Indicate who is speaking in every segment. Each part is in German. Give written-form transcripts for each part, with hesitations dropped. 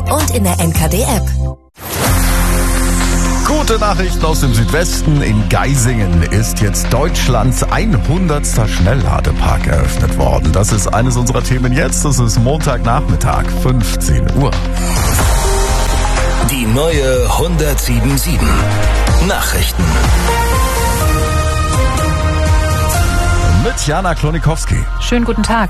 Speaker 1: und in der NKD-App.
Speaker 2: Gute Nachrichten aus dem Südwesten. In Geisingen ist jetzt Deutschlands 100. Schnellladepark eröffnet worden. Das ist eines unserer Themen jetzt. Das ist Montagnachmittag, 15 Uhr.
Speaker 3: Die neue 107.7 Nachrichten.
Speaker 2: Mit Jana Klonikowski.
Speaker 4: Schönen guten Tag.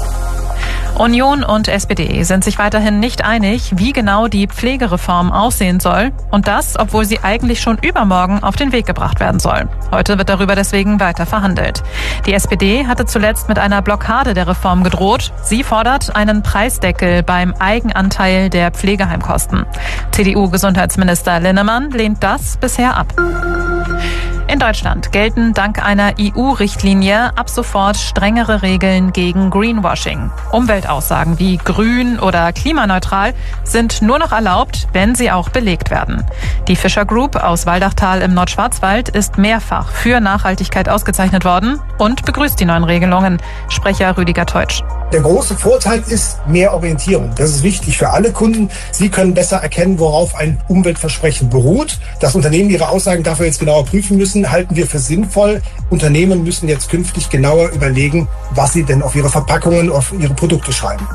Speaker 4: Union und SPD sind sich weiterhin nicht einig, wie genau die Pflegereform aussehen soll. Und das, obwohl sie eigentlich schon übermorgen auf den Weg gebracht werden soll. Heute wird darüber deswegen weiter verhandelt. Die SPD hatte zuletzt mit einer Blockade der Reform gedroht. Sie fordert einen Preisdeckel beim Eigenanteil der Pflegeheimkosten. CDU-Gesundheitsminister Linnemann lehnt das bisher ab. In Deutschland gelten dank einer EU-Richtlinie ab sofort strengere Regeln gegen Greenwashing. Umweltaussagen wie grün oder klimaneutral sind nur noch erlaubt, wenn sie auch belegt werden. Die Fischer Group aus Waldachtal im Nordschwarzwald ist mehrfach für Nachhaltigkeit ausgezeichnet worden und begrüßt die neuen Regelungen. Sprecher Rüdiger Teutsch.
Speaker 5: Der große Vorteil ist mehr Orientierung. Das ist wichtig für alle Kunden. Sie können besser erkennen, worauf ein Umweltversprechen beruht. Dass Unternehmen ihre Aussagen dafür jetzt genauer prüfen müssen, halten wir für sinnvoll. Unternehmen müssen jetzt künftig genauer überlegen, was sie denn auf ihre Verpackungen, auf ihre Produkte schreiben.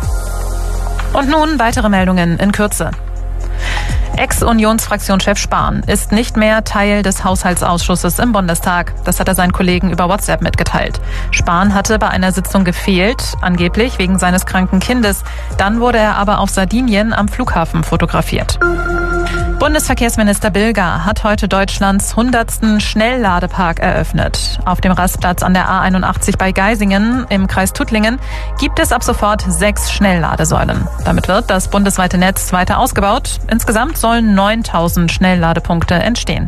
Speaker 4: Und nun weitere Meldungen in Kürze. Ex-Unionsfraktionschef Spahn ist nicht mehr Teil des Haushaltsausschusses im Bundestag. Das hat er seinen Kollegen über WhatsApp mitgeteilt. Spahn hatte bei einer Sitzung gefehlt, angeblich wegen seines kranken Kindes. Dann wurde er aber auf Sardinien am Flughafen fotografiert. Bundesverkehrsminister Bilger hat heute Deutschlands 100. Schnellladepark eröffnet. Auf dem Rastplatz an der A81 bei Geisingen im Kreis Tuttlingen gibt es ab sofort 6 Schnellladesäulen. Damit wird das bundesweite Netz weiter ausgebaut. Insgesamt sollen 9000 Schnellladepunkte entstehen.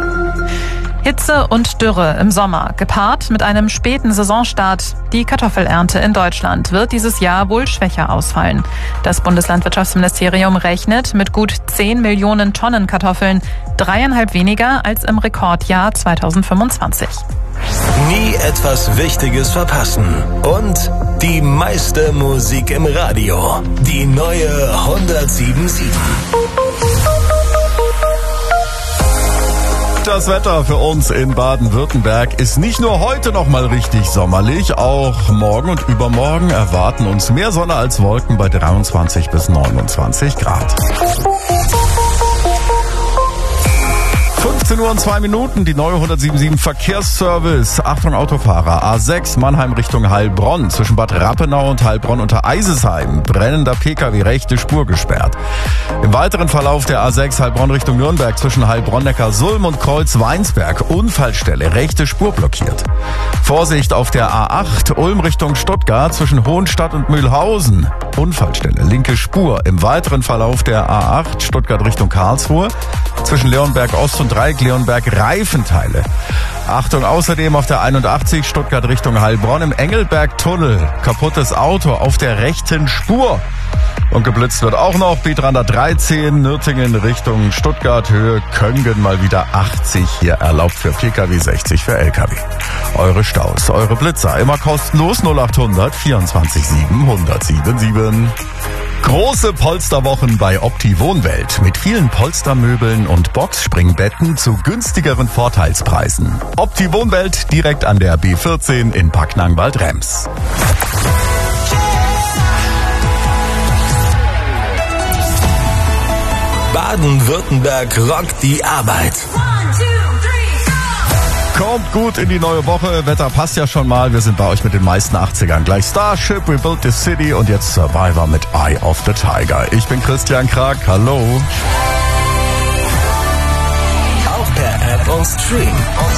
Speaker 4: Hitze und Dürre im Sommer, gepaart mit einem späten Saisonstart. Die Kartoffelernte in Deutschland wird dieses Jahr wohl schwächer ausfallen. Das Bundeslandwirtschaftsministerium rechnet mit gut 10 Millionen Tonnen Kartoffeln, 3,5 weniger als im Rekordjahr 2025.
Speaker 3: Nie etwas Wichtiges verpassen. Und die meiste Musik im Radio. Die neue 107.7.
Speaker 2: Das Wetter für uns in Baden-Württemberg ist nicht nur heute noch mal richtig sommerlich, auch morgen und übermorgen erwarten uns mehr Sonne als Wolken bei 23 bis 29 Grad. 15 Uhr und 2 Minuten, die neue 107.7 Verkehrsservice. Achtung Autofahrer, A6 Mannheim Richtung Heilbronn, zwischen Bad Rappenau und Heilbronn unter Eisesheim. Brennender Pkw, rechte Spur gesperrt. Im weiteren Verlauf der A6 Heilbronn Richtung Nürnberg, zwischen Heilbronn-Neckar-Sulm und Kreuz-Weinsberg. Unfallstelle, rechte Spur blockiert. Vorsicht auf der A8 Ulm Richtung Stuttgart, zwischen Hohenstadt und Mühlhausen. Unfallstelle, linke Spur. Im weiteren Verlauf der A8 Stuttgart Richtung Karlsruhe, zwischen Leonberg Ost und Dreieck Leonberg Reifenteile. Achtung außerdem auf der 81 Stuttgart Richtung Heilbronn im Engelberg-Tunnel. Kaputtes Auto auf der rechten Spur. Und geblitzt wird auch noch Biedrander 13, Nürtingen Richtung Stuttgart, Höhe Köngen mal wieder 80, hier erlaubt für Pkw, 60 für Lkw. Eure Staus, eure Blitzer, immer kostenlos 0800 24 7 1077. Große Polsterwochen bei Opti Wohnwelt mit vielen Polstermöbeln und Boxspringbetten zu günstigeren Vorteilspreisen. Opti Wohnwelt direkt an der B14 in Packnang-Wald-Rems.
Speaker 3: Baden-Württemberg rockt die Arbeit.
Speaker 2: Kommt gut in die neue Woche. Wetter passt ja schon mal. Wir sind bei euch mit den meisten 80ern. Gleich Starship, We Built the City und jetzt Survivor mit Eye of the Tiger. Ich bin Christian Krag. Hallo.
Speaker 3: Auch per App und Stream.